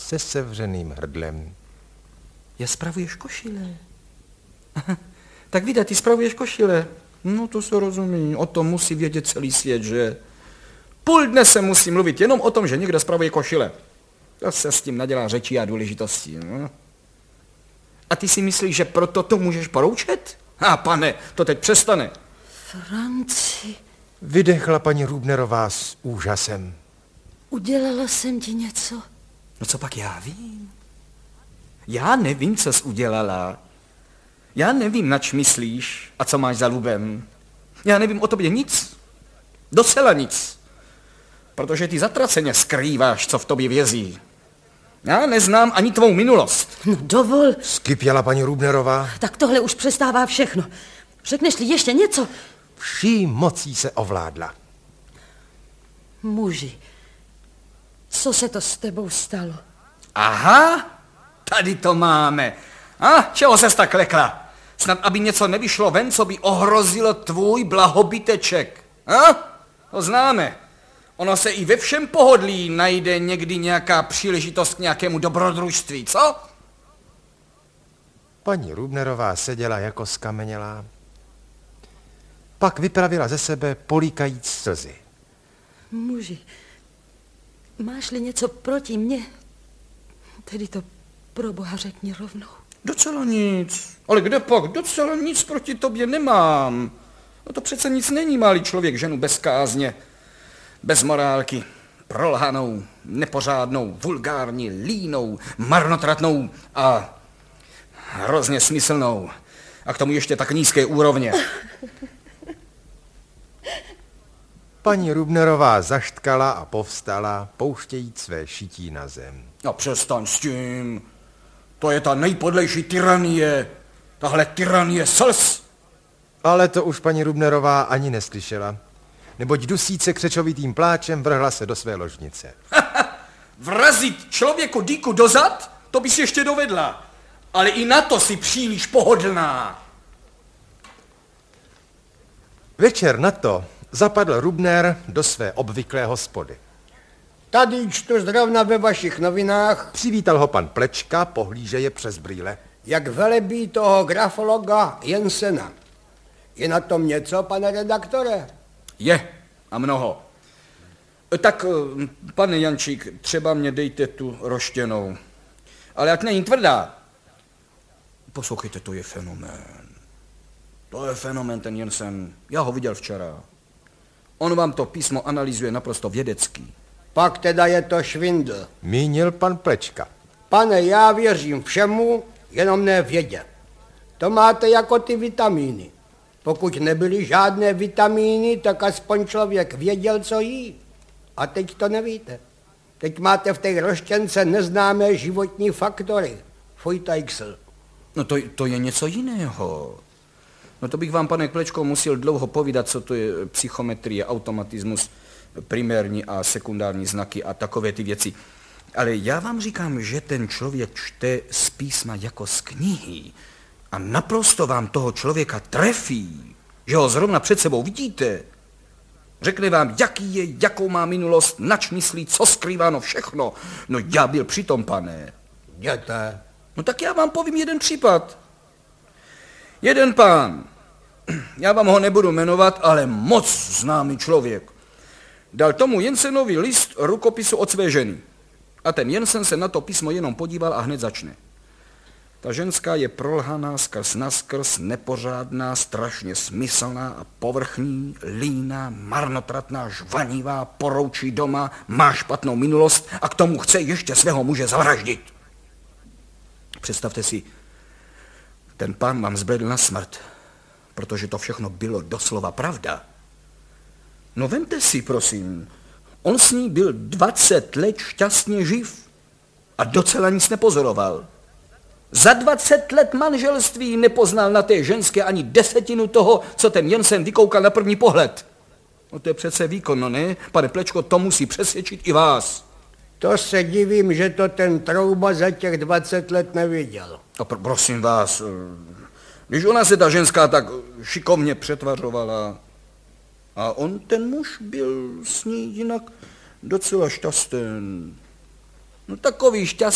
se sevřeným hrdlem. Já spravuješ košile. Tak vidíte, ty spravuješ košile. No to se rozumí, o tom musí vědět celý svět, že? Půl dne se musí mluvit jenom o tom, že někdo spravuje košile. To se s tím nadělá řečí a důležitostí. No. A ty si myslíš, že proto to můžeš poroučet? Pane, to teď přestane. Franci. Vydechla paní Rubnerová s úžasem. Udělala jsem ti něco? No co pak já vím? Já nevím, co jsi udělala. Já nevím, nač myslíš a co máš za lubem. Já nevím o tobě nic. Docela nic. Protože ty zatraceně skrýváš, co v tobě vězí. Já neznám ani tvou minulost. No dovol. Skypěla paní Rubnerová. Tak tohle už přestává všechno. Řekneš-li ještě něco? Vší mocí se ovládla. Muži, co se to s tebou stalo? Aha, tady to máme. A čeho ses tak lekla? Snad, aby něco nevyšlo ven, co by ohrozilo tvůj blahobyteček. To známe. Ono se i ve všem pohodlí najde někdy nějaká příležitost k nějakému dobrodružství, co? Paní Rubnerová seděla jako skamenělá. Pak vypravila ze sebe políkajíc slzy. Muži, máš-li něco proti mně? Tedy to pro Boha řekni rovnou. Docela nic. Ale kde pak? Docela nic proti tobě nemám. No to přece nic není, má-li člověk ženu bez kázně, bez morálky, prolhanou, nepořádnou, vulgární, línou, marnotratnou a hrozně smyslnou. A k tomu ještě tak nízké úrovně. Paní Rubnerová zaštkala a povstala, pouštějíc své šití na zem. No přestaň s tím. To je ta nejpodlejší tyranie. Tahle tyranie slz. Ale to už paní Rubnerová ani neslyšela, neboť dusíce křečovitým pláčem vrhla se do své ložnice. Vrazit člověku dýku dozad, to bys ještě dovedla. Ale i na to si příliš pohodlná. Večer na to zapadl Rubner do své obvyklé hospody. Tady čtu zrovna ve vašich novinách, Přivítal ho pan Plečka, pohlížeje přes brýle. jak velebí toho grafologa Jensena. Je na tom něco, pane redaktore? Je a mnoho. Tak, pane Jančík, třeba mě dejte tu roštěnou. Ale jak není tvrdá. Poslouchejte, to je fenomén. To je fenomén, ten Jensen. Já ho viděl včera. On vám to písmo analyzuje naprosto vědecky. Pak teda je to švindl. Mínil pan Plečka. Pane, já věřím všemu, jenom ne vědě. To máte jako ty vitamíny. Pokud nebyly žádné vitamíny, tak aspoň člověk věděl, co jí. A teď to nevíte. Teď máte v té roštěnce neznámé životní faktory. Fujtajksl. No to je něco jiného. No to bych vám, pane Plečko, musel dlouho povídat, co to je psychometrie, automatismus, primární a sekundární znaky a takové ty věci. Ale já vám říkám, že ten člověk čte z písma jako z knihy a naprosto vám toho člověka trefí, že ho zrovna před sebou vidíte. Řekne vám, jaký je, jakou má minulost, nač myslí, co skrýváno, všechno. No já byl přitom, pane. Jděte. No tak já vám povím jeden případ. Jeden pán, já vám ho nebudu jmenovat, ale moc známý člověk, dal tomu Jensenovi list rukopisu od své ženy. A ten Jensen se na to písmo jenom podíval a hned začne. Ta ženská je prolhaná skrz naskrz, nepořádná, strašně smyslná a povrchní, líná, marnotratná, žvanivá, poroučí doma, má špatnou minulost a k tomu chce ještě svého muže zavraždit. Představte si, ten pán vám zbledl na smrt, protože to všechno bylo doslova pravda. No vemte si, prosím, on s ní byl 20 let šťastně živ a docela nic nepozoroval. Za 20 let manželství nepoznal na té ženské ani desetinu toho, co ten Jensen vykoukal na první pohled. No to je přece výkonno, ne? Pane Plečko, to musí přesvědčit i vás. To se divím, že to ten Trouba za těch 20 let neviděl. A prosím vás, když ona se ta ženská tak šikovně přetvařovala a on, ten muž, byl s ní jinak docela šťastný. No takový šťastný.